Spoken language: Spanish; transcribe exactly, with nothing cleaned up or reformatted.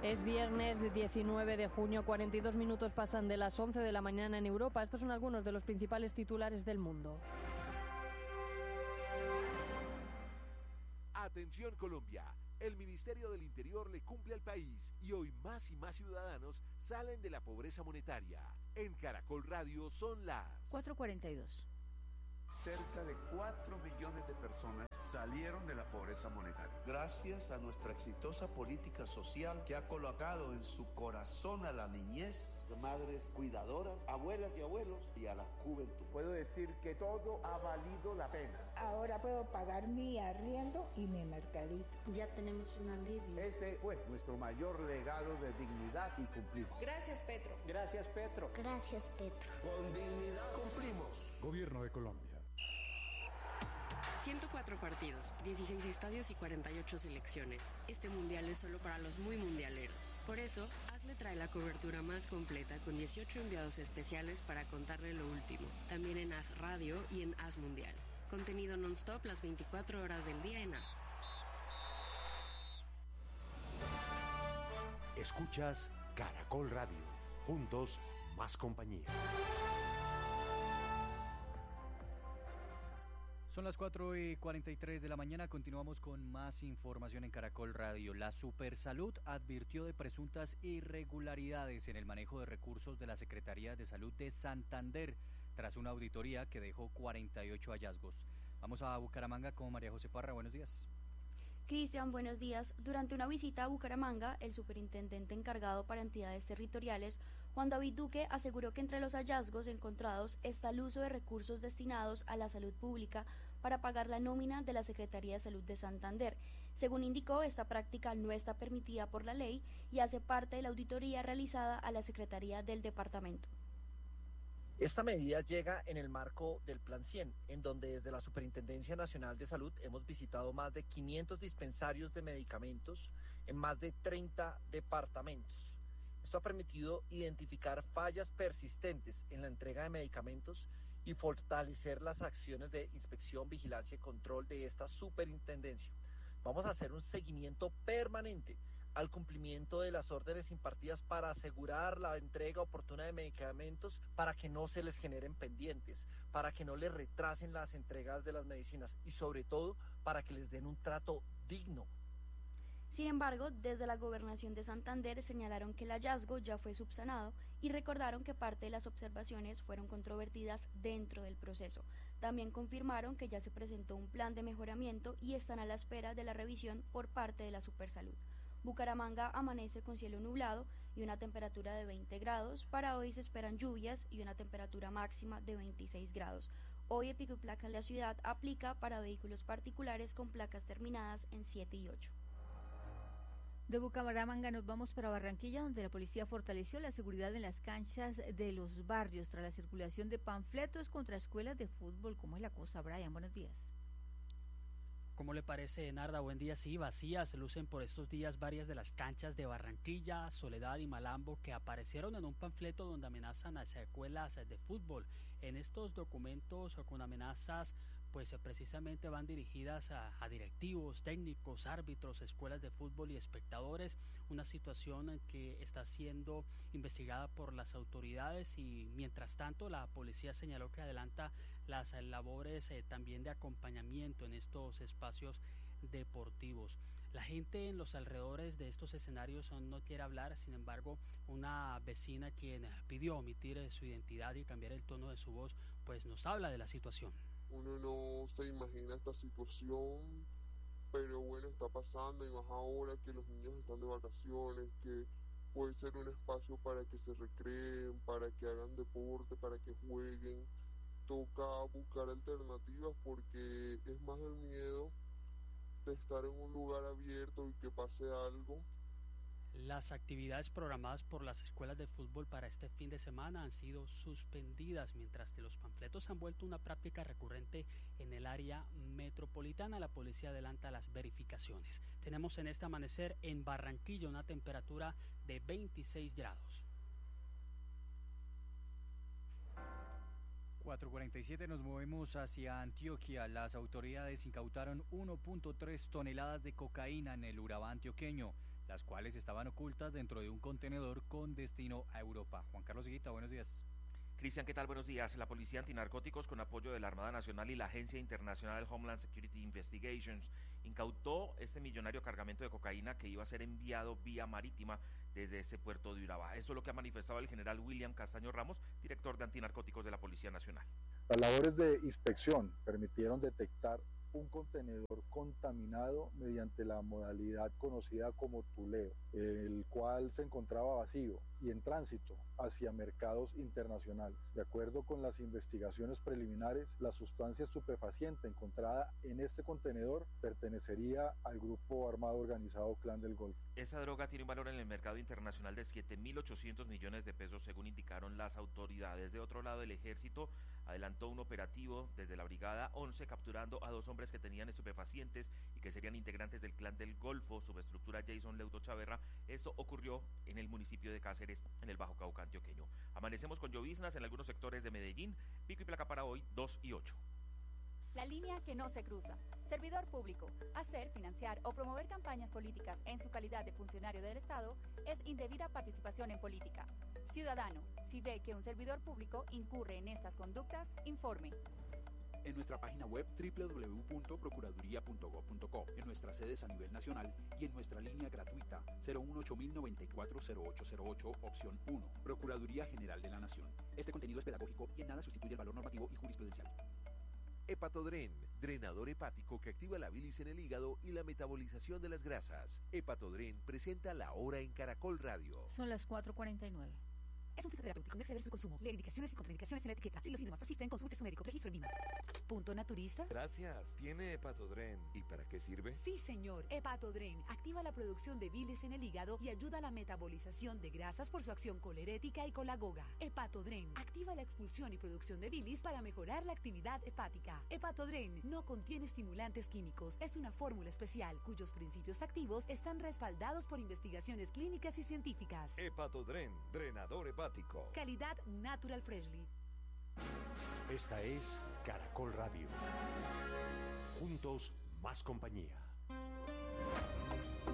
Es viernes diecinueve de junio, cuarenta y dos minutos pasan de las once de la mañana en Europa. Estos son algunos de los principales titulares del mundo. Atención Colombia, el Ministerio del Interior le cumple al país y hoy más y más ciudadanos salen de la pobreza monetaria. En Caracol Radio son las cuatro cuarenta y dos. Cerca de cuatro millones de personas salieron de la pobreza monetaria. Gracias a nuestra exitosa política social que ha colocado en su corazón a la niñez, madres cuidadoras, abuelas y abuelos y a la juventud. Puedo decir que todo ha valido la pena. Ahora puedo pagar mi arriendo y mi mercadito. Ya tenemos un alivio. Ese fue nuestro mayor legado de dignidad y cumplir. Gracias, Petro. Gracias, Petro. Gracias, Petro. Con dignidad cumplimos. Gobierno de Colombia. ciento cuatro partidos, dieciséis estadios y cuarenta y ocho selecciones. Este mundial es solo para los muy mundialeros. Por eso, ASLE trae la cobertura más completa con dieciocho enviados especiales para contarle lo último. También en AS Radio y en AS Mundial. Contenido non-stop las veinticuatro horas del día en AS. Escuchas Caracol Radio. Juntos, más compañía. Son las cuatro y cuarenta y tres de la mañana, continuamos con más información en Caracol Radio. La Supersalud advirtió de presuntas irregularidades en el manejo de recursos de la Secretaría de Salud de Santander, tras una auditoría que dejó cuarenta y ocho hallazgos. Vamos a Bucaramanga con María José Parra, buenos días. Cristian, buenos días. Durante una visita a Bucaramanga, el superintendente encargado para entidades territoriales, Juan David Duque, aseguró que entre los hallazgos encontrados está el uso de recursos destinados a la salud pública para pagar la nómina de la Secretaría de Salud de Santander. Según indicó, esta práctica no está permitida por la ley y hace parte de la auditoría realizada a la Secretaría del Departamento. Esta medida llega en el marco del Plan cien, en donde desde la Superintendencia Nacional de Salud hemos visitado más de quinientos dispensarios de medicamentos en más de treinta departamentos. Esto ha permitido identificar fallas persistentes en la entrega de medicamentos y fortalecer las acciones de inspección, vigilancia y control de esta superintendencia. Vamos a hacer un seguimiento permanente al cumplimiento de las órdenes impartidas para asegurar la entrega oportuna de medicamentos, para que no se les generen pendientes, para que no les retrasen las entregas de las medicinas y sobre todo para que les den un trato digno. Sin embargo, desde la Gobernación de Santander señalaron que el hallazgo ya fue subsanado y recordaron que parte de las observaciones fueron controvertidas dentro del proceso. También confirmaron que ya se presentó un plan de mejoramiento y están a la espera de la revisión por parte de la Supersalud. Bucaramanga amanece con cielo nublado y una temperatura de veinte grados. Para hoy se esperan lluvias y una temperatura máxima de veintiséis grados. Hoy el pico y placa en la ciudad aplica para vehículos particulares con placas terminadas en siete y ocho. De Bucaramanga nos vamos para Barranquilla, donde la policía fortaleció la seguridad en las canchas de los barrios tras la circulación de panfletos contra escuelas de fútbol. ¿Cómo es la cosa, Brian? Buenos días. ¿Cómo le parece, Narda? Buen día. Sí, vacías lucen por estos días varias de las canchas de Barranquilla, Soledad y Malambo que aparecieron en un panfleto donde amenazan a escuelas de fútbol. En estos documentos con amenazas pues precisamente van dirigidas a, a directivos, técnicos, árbitros, escuelas de fútbol y espectadores, una situación que está siendo investigada por las autoridades y mientras tanto la policía señaló que adelanta las labores eh, también de acompañamiento en estos espacios deportivos. La gente en los alrededores de estos escenarios no quiere hablar, sin embargo, una vecina quien pidió omitir su identidad y cambiar el tono de su voz, pues nos habla de la situación. Uno no se imagina esta situación, pero bueno, está pasando y más ahora que los niños están de vacaciones, que puede ser un espacio para que se recreen, para que hagan deporte, para que jueguen. Toca buscar alternativas porque es más el miedo de estar en un lugar abierto y que pase algo. Las actividades programadas por las escuelas de fútbol para este fin de semana han sido suspendidas, mientras que los panfletos han vuelto una práctica recurrente en el área metropolitana. La policía adelanta las verificaciones. Tenemos en este amanecer en Barranquilla una temperatura de veintiséis grados. cuatro cuarenta y siete, nos movemos hacia Antioquia. Las autoridades incautaron uno punto tres toneladas de cocaína en el Urabá antioqueño. las cuales estaban ocultas dentro de un contenedor con destino a Europa. Juan Carlos Higuita, buenos días. Cristian, ¿qué tal? Buenos días. La Policía Antinarcóticos, con apoyo de la Armada Nacional y la Agencia Internacional Homeland Security Investigations, incautó este millonario cargamento de cocaína que iba a ser enviado vía marítima desde este puerto de Urabá. Esto es lo que ha manifestado el general William Castaño Ramos, director de Antinarcóticos de la Policía Nacional. Las labores de inspección permitieron detectar un contenedor contaminado mediante la modalidad conocida como tuleo, el cual se encontraba vacío y en tránsito hacia mercados internacionales. De acuerdo con las investigaciones preliminares, la sustancia estupefaciente encontrada en este contenedor pertenecería al grupo armado organizado Clan del Golfo. Esta droga tiene un valor en el mercado internacional de siete mil ochocientos millones de pesos, según indicaron las autoridades. De otro lado, el ejército adelantó un operativo desde la Brigada once, capturando a dos hombres que tenían estupefacientes y que serían integrantes del Clan del Golfo, subestructura Jason Leudo Chaverra. Esto ocurrió en el municipio de Cáceres, en el Bajo Cauca antioqueño. Amanecemos con lloviznas en algunos sectores de Medellín. Pico y placa para hoy, dos y ocho. La línea que no se cruza. Servidor público. Hacer, financiar o promover campañas políticas en su calidad de funcionario del Estado es indebida participación en política. Ciudadano, si ve que un servidor público incurre en estas conductas, informe. En nuestra página web doble u doble u doble u punto procuraduría punto gob punto co, en nuestras sedes a nivel nacional y en nuestra línea gratuita cero uno ocho mil noventa y cuatro cero ocho cero ocho, opción uno, Procuraduría General de la Nación. Este contenido es pedagógico y en nada sustituye el valor normativo y jurisprudencial. Hepatodren, drenador hepático que activa la bilis en el hígado y la metabolización de las grasas. Hepatodren presenta La Hora en Caracol Radio. Son las cuatro cuarenta y nueve. Es un fitoterapéutico, no exceder su consumo. Lee indicaciones y contraindicaciones en la etiqueta. Si los síntomas persisten, consulte su médico. Registro en Vima. Punto naturista. Gracias. ¿Tiene Hepatodren? ¿Y para qué sirve? Sí, señor. Hepatodren activa la producción de bilis en el hígado y ayuda a la metabolización de grasas por su acción colerética y colagoga. Hepatodren activa la expulsión y producción de bilis para mejorar la actividad hepática. Hepatodren no contiene estimulantes químicos. Es una fórmula especial cuyos principios activos están respaldados por investigaciones clínicas y científicas. Hepatodren, drenador hepático. Calidad Natural Freshly. Esta es Caracol Radio. Juntos, más compañía.